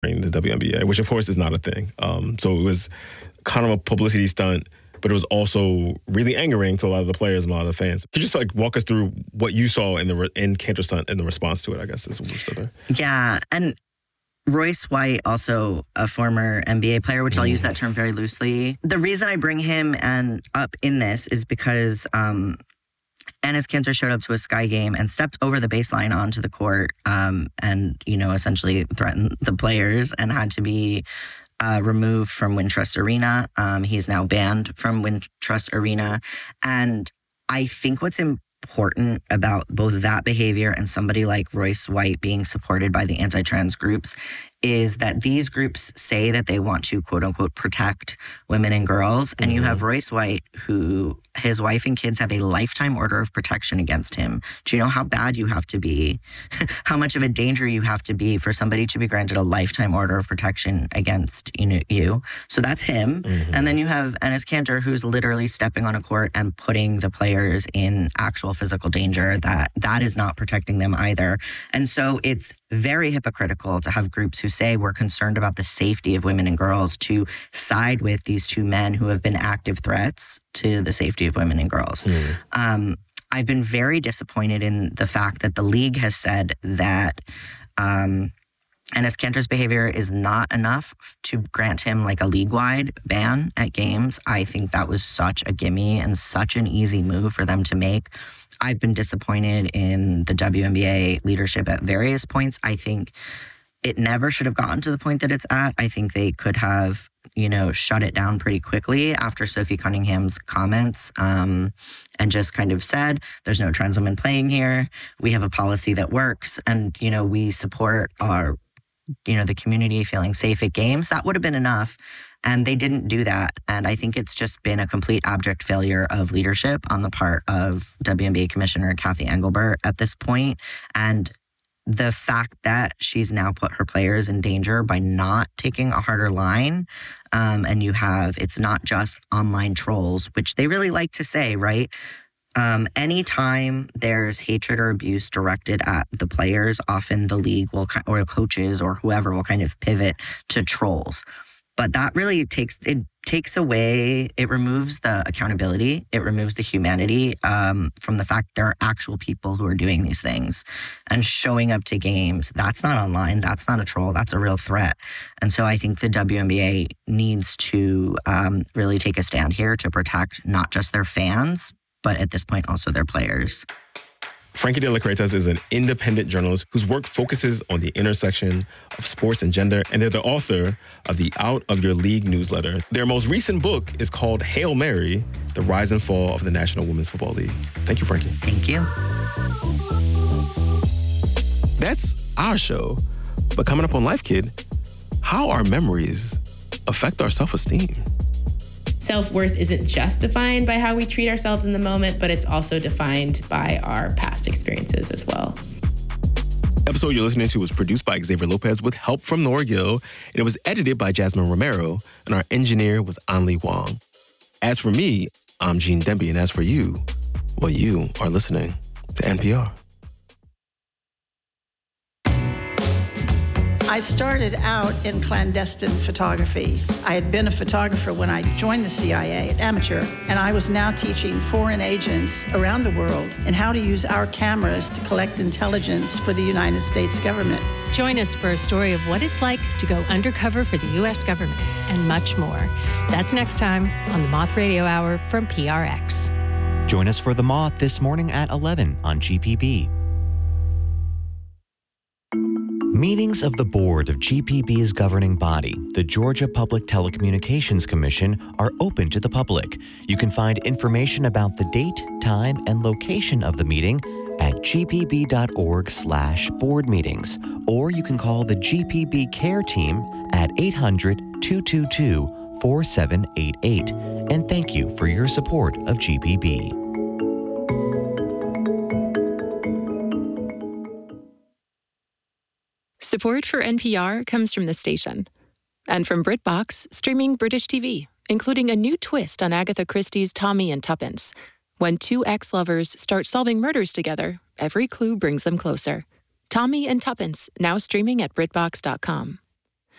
in the WNBA, which of course is not a thing. So it was kind of a publicity stunt, but it was also really angering to a lot of the players and a lot of the fans. Could you just like walk us through what you saw in Cantor stunt and the response to it, I guess is what we're still there. Yeah, and Royce White, also a former NBA player, which I'll use that term very loosely. The reason I bring him up in this is because Enes Kanter showed up to a Sky game and stepped over the baseline onto the court and, essentially threatened the players and had to be removed from Wintrust Arena. He's now banned from Wintrust Arena. And I think what's important about both that behavior and somebody like Royce White being supported by the anti-trans groups is that these groups say that they want to, quote unquote, protect women and girls. And you have Royce White, who his wife and kids have a lifetime order of protection against him. Do you know how bad you have to be, how much of a danger you have to be for somebody to be granted a lifetime order of protection against you? So that's him. And then you have Enes Kanter, who's literally stepping on a court and putting the players in actual physical danger. That is not protecting them either. And so it's very hypocritical to have groups who say we're concerned about the safety of women and girls to side with these two men who have been active threats to the safety of women and girls. I've been very disappointed in the fact that the league has said that Enes Kanter's behavior is not enough to grant him like a league-wide ban at games. I think that was such a gimme and such an easy move for them to make. I've been disappointed in the WNBA leadership at various points. I think it never should have gotten to the point that it's at. I think they could have, shut it down pretty quickly after Sophie Cunningham's comments and just kind of said, there's no trans women playing here. We have a policy that works. And, we support our, the community feeling safe at games. That would have been enough. And they didn't do that. And I think it's just been a complete abject failure of leadership on the part of WNBA Commissioner Kathy Engelbert at this point. And the fact that she's now put her players in danger by not taking a harder line, and it's not just online trolls, which they really like to say, right? Anytime there's hatred or abuse directed at the players, often the league or coaches or whoever will kind of pivot to trolls. But that really takes away, it removes the accountability, it removes the humanity from the fact there are actual people who are doing these things and showing up to games. That's not online, that's not a troll, that's a real threat. And so I think the WNBA needs to really take a stand here to protect not just their fans, but at this point also their players. Frankie De La Creitas is an independent journalist whose work focuses on the intersection of sports and gender, and they're the author of the Out of Your League newsletter. Their most recent book is called Hail Mary, The Rise and Fall of the National Women's Football League. Thank you, Frankie. Thank you. That's our show. But coming up on Life Kid, how our memories affect our self-esteem. Self-worth isn't just defined by how we treat ourselves in the moment, but it's also defined by our past experiences as well. Episode you're listening to was produced by Xavier Lopez with help from Nora Gill, and it was edited by Jasmine Romero, and our engineer was Anli Wong. As for me, I'm Gene Demby, and as for you, well, you are listening to NPR. I started out in clandestine photography. I had been a photographer when I joined the CIA, an amateur, and I was now teaching foreign agents around the world in how to use our cameras to collect intelligence for the United States government. Join us for a story of what it's like to go undercover for the U.S. government and much more. That's next time on the Moth Radio Hour from PRX. Join us for The Moth this morning at 11 on GPB. Meetings of the board of GPB's governing body, the Georgia Public Telecommunications Commission, are open to the public. You can find information about the date, time, and location of the meeting at gpb.org/board meetings, or you can call the GPB Care Team at 800-222-4788. And thank you for your support of GPB. Support for NPR comes from the station and from BritBox, streaming British TV, including a new twist on Agatha Christie's Tommy and Tuppence. When two ex-lovers start solving murders together, every clue brings them closer. Tommy and Tuppence, now streaming at BritBox.com.